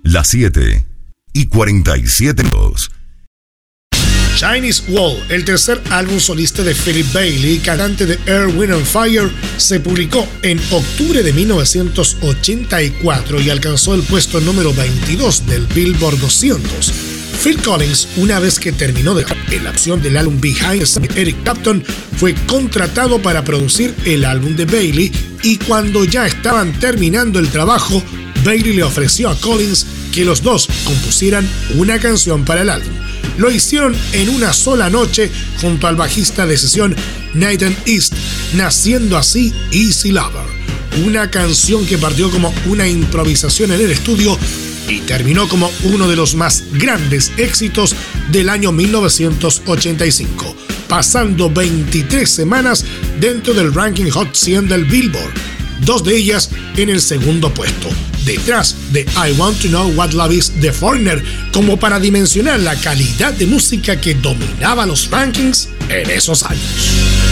Las 7:47. Chinese Wall, el tercer álbum solista de Philip Bailey, cantante de Earth, Wind and Fire, se publicó en octubre de 1984 y alcanzó el puesto número 22 del Billboard 200. Phil Collins, una vez que terminó de la opción del álbum Behind the Scenes, Eric Clapton fue contratado para producir el álbum de Bailey, y cuando ya estaban terminando el trabajo, Bailey le ofreció a Collins que los dos compusieran una canción para el álbum. Lo hicieron en una sola noche junto al bajista de sesión Nathan East, naciendo así Easy Lover, una canción que partió como una improvisación en el estudio y terminó como uno de los más grandes éxitos del año 1985, pasando 23 semanas dentro del ranking Hot 100 del Billboard, 2 de ellas en el segundo puesto, detrás de I Want to Know What Love Is de Foreigner, como para dimensionar la calidad de música que dominaba los rankings en esos años.